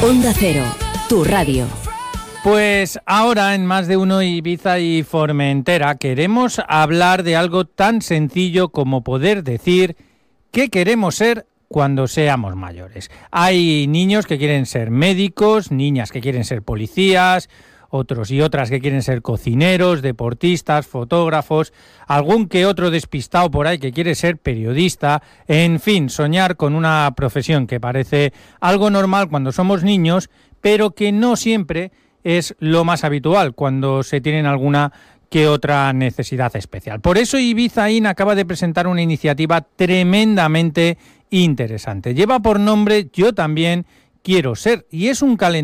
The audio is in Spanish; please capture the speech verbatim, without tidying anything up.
Onda Cero, tu radio. Pues ahora en Más de Uno Ibiza y Formentera queremos hablar de algo tan sencillo como poder decir qué queremos ser cuando seamos mayores. Hay niños que quieren ser médicos, niñas que quieren ser policías, otros y otras que quieren ser cocineros, deportistas, fotógrafos, algún que otro despistado por ahí que quiere ser periodista, en fin, soñar con una profesión que parece algo normal cuando somos niños, pero que no siempre es lo más habitual cuando se tienen alguna que otra necesidad especial. Por eso Ibiza In acaba de presentar una iniciativa tremendamente interesante. Lleva por nombre Yo también quiero ser, y es un calendario